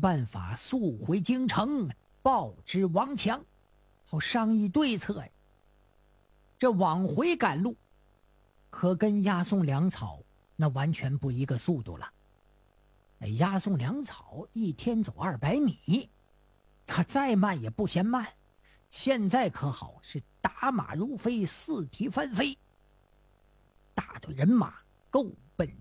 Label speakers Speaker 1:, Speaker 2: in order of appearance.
Speaker 1: 办法速回京城，报知王强，好商议对策呀。这往回赶路，可跟押送粮草那完全不一个速度了。押送粮草一天走200米，他再慢也不嫌慢。现在可好，是打马如飞，四蹄翻飞。大队人马够奔